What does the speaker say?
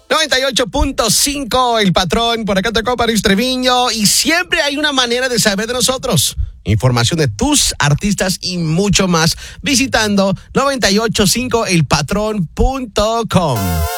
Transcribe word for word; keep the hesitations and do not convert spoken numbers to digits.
noventa y ocho punto cinco, El Patrón, por acá tocó París Treviño, y siempre hay una manera de saber de nosotros. Información de tus artistas y mucho más visitando noventa y ocho punto cinco el patrón punto com.